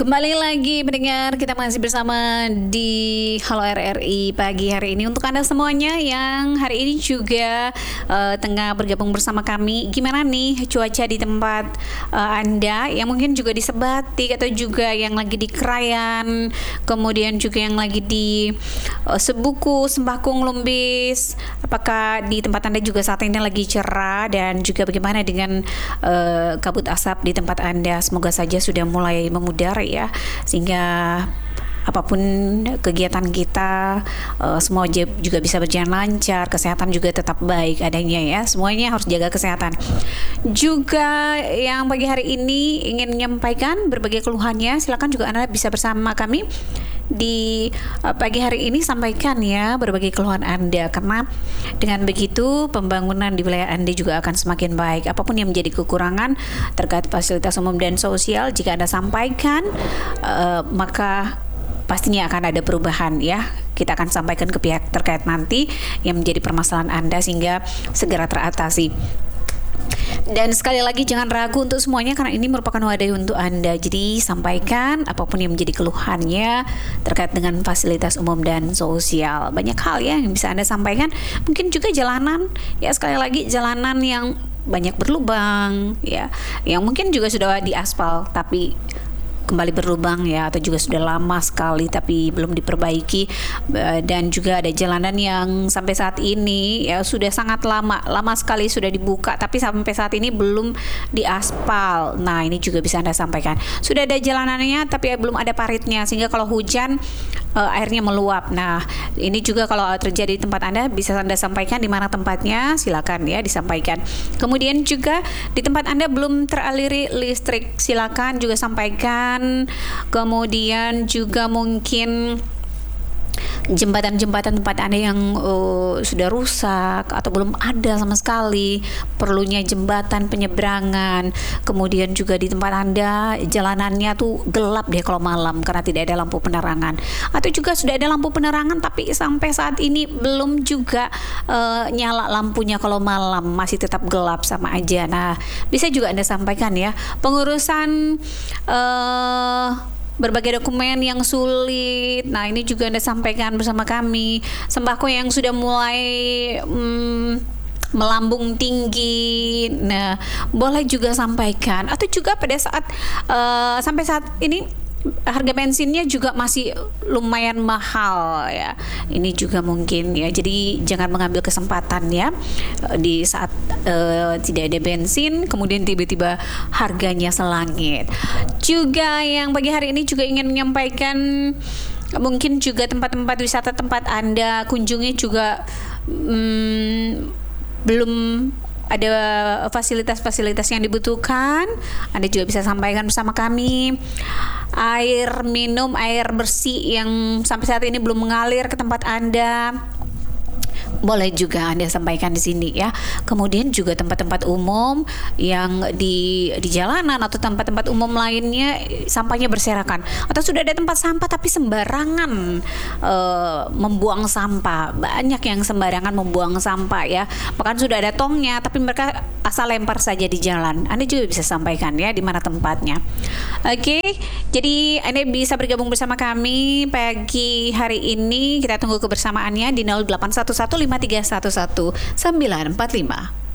Kembali lagi mendengar, kita masih bersama di Halo RRI pagi hari ini. Untuk Anda semuanya yang hari ini juga tengah bergabung bersama kami, gimana nih cuaca di tempat Anda yang mungkin juga di Sebatik atau juga yang lagi di Krayan, kemudian juga yang lagi di Sebuku, Sembahkung, Lumbis. Apakah di tempat Anda juga saat ini lagi cerah, dan juga bagaimana dengan kabut asap di tempat Anda? Semoga saja sudah mulai memudar ya, sehingga apapun kegiatan kita semua juga bisa berjalan lancar, kesehatan juga tetap baik adanya ya. Semuanya harus jaga kesehatan. Juga yang pagi hari ini ingin menyampaikan berbagai keluhannya, silakan juga Anda bisa bersama kami di pagi hari ini, sampaikan ya berbagai keluhan Anda, karena dengan begitu pembangunan di wilayah Anda juga akan semakin baik. Apapun yang menjadi kekurangan terkait fasilitas umum dan sosial, jika Anda sampaikan maka pastinya akan ada perubahan ya. Kita akan sampaikan ke pihak terkait nanti yang menjadi permasalahan Anda sehingga segera teratasi. Dan sekali lagi jangan ragu untuk semuanya, karena ini merupakan wadah untuk Anda. Jadi sampaikan apapun yang menjadi keluhannya terkait dengan fasilitas umum dan sosial. Banyak hal ya yang bisa Anda sampaikan. Mungkin juga jalanan ya, sekali lagi jalanan yang banyak berlubang ya, yang mungkin juga sudah diaspal tapi kembali berlubang ya, atau juga sudah lama sekali tapi belum diperbaiki. Dan juga ada jalanan yang sampai saat ini ya sudah sangat lama sekali sudah dibuka tapi sampai saat ini belum diaspal. Nah, ini juga bisa Anda sampaikan. Sudah ada jalanannya tapi belum ada paritnya, sehingga kalau hujan airnya meluap. Nah, ini juga kalau terjadi di tempat Anda bisa Anda sampaikan di mana tempatnya, silakan ya disampaikan. Kemudian juga di tempat Anda belum teraliri listrik, silakan juga sampaikan. Kemudian juga mungkin jembatan-jembatan tempat Anda yang sudah rusak atau belum ada sama sekali, perlunya jembatan penyeberangan. Kemudian juga di tempat Anda jalanannya tuh gelap deh kalau malam karena tidak ada lampu penerangan, atau juga sudah ada lampu penerangan tapi sampai saat ini belum juga nyala lampunya, kalau malam masih tetap gelap sama aja. Nah, bisa juga Anda sampaikan ya pengurusan berbagai dokumen yang sulit. Nah, ini juga Anda sampaikan bersama kami. Sembako yang sudah mulai melambung tinggi. Nah, boleh juga sampaikan. Atau juga pada saat sampai saat ini harga bensinnya juga masih lumayan mahal ya. Ini juga mungkin ya. Jadi jangan mengambil kesempatan ya di saat tidak ada bensin kemudian tiba-tiba harganya selangit. Juga yang pagi hari ini juga ingin menyampaikan, mungkin juga tempat-tempat wisata tempat Anda kunjungi juga belum ada fasilitas-fasilitas yang dibutuhkan. Anda juga bisa sampaikan bersama kami. Air minum, air bersih yang sampai saat ini belum mengalir ke tempat Anda, boleh juga Anda sampaikan di sini ya. Kemudian juga tempat-tempat umum yang di jalanan atau tempat-tempat umum lainnya sampahnya berserakan, atau sudah ada tempat sampah tapi sembarangan membuang sampah. Banyak yang sembarangan membuang sampah ya. Bahkan sudah ada tongnya tapi mereka asal lempar saja di jalan. Anda juga bisa sampaikan ya di mana tempatnya. Oke, jadi Anda bisa bergabung bersama kami pagi hari ini. Kita tunggu kebersamaannya di 0811 5311945.